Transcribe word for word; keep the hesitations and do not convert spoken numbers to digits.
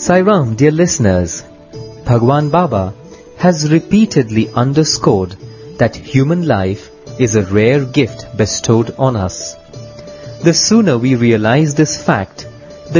Sairam, dear listeners, Bhagwan Baba has repeatedly underscored that human life is a rare gift bestowed on us. The sooner we realize this fact,